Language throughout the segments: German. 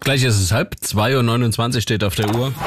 Gleich ist es 2:29 steht auf der Uhr.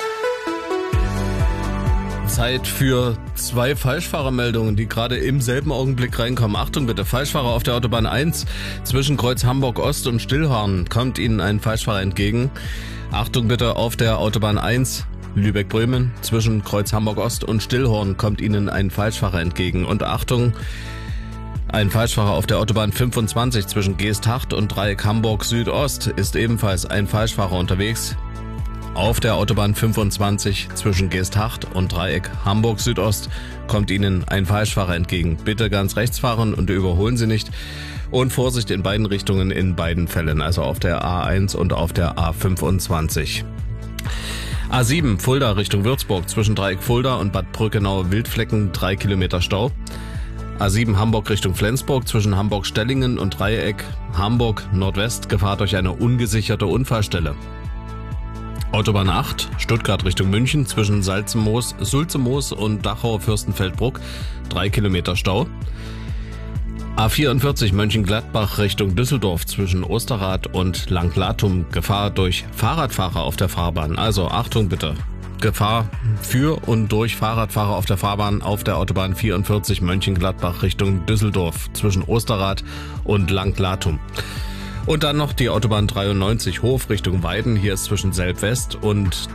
Zeit für 2 Falschfahrermeldungen, die gerade im selben Augenblick reinkommen. Achtung bitte, Falschfahrer auf der Autobahn 1 zwischen Kreuz Hamburg Ost und Stillhorn kommt Ihnen ein Falschfahrer entgegen. Achtung bitte, auf der Autobahn 1 Lübeck-Bremen zwischen Kreuz Hamburg Ost und Stillhorn kommt Ihnen ein Falschfahrer entgegen. Und Achtung, ein Falschfahrer auf der Autobahn 25 zwischen Geesthacht und Dreieck Hamburg Südost ist ebenfalls ein Falschfahrer unterwegs. Auf der Autobahn 25 zwischen Geesthacht und Dreieck Hamburg Südost kommt Ihnen ein Falschfahrer entgegen. Bitte ganz rechts fahren und überholen Sie nicht. Und Vorsicht in beiden Richtungen in beiden Fällen, also auf der A1 und auf der A25. A7 Fulda Richtung Würzburg zwischen Dreieck Fulda und Bad Brückenau-Wildflecken 3 Kilometer Stau. A7 Hamburg Richtung Flensburg zwischen Hamburg-Stellingen und Dreieck Hamburg Nordwest Gefahr durch eine ungesicherte Unfallstelle. Autobahn 8 Stuttgart Richtung München zwischen Sulzemoos und Dachau-Fürstenfeldbruck 3 Kilometer Stau. A44 Mönchengladbach Richtung Düsseldorf zwischen Osterrad und Langlatum Gefahr durch Fahrradfahrer auf der Fahrbahn. Also Achtung bitte. Gefahr für und durch Fahrradfahrer auf der Fahrbahn auf der Autobahn 44 Mönchengladbach Richtung Düsseldorf zwischen Osterrad und Langlatum. Und dann noch die Autobahn 93 Hof Richtung Weiden. Hier ist zwischen Selb West und